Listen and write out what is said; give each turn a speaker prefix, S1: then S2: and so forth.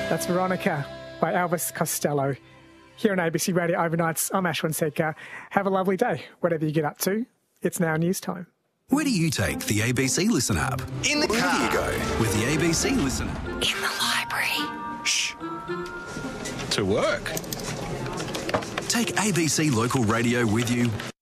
S1: That's Veronica by Elvis Costello. Here on ABC Radio Overnights, I'm Ashwin Setka. Have a lovely day, whatever you get up to. It's now news time.
S2: Where do you take the ABC Listen app?
S3: In the car.
S2: Where do you go with the ABC Listen?
S3: In the library.
S2: Shh.
S3: To work.
S2: Take ABC Local Radio with you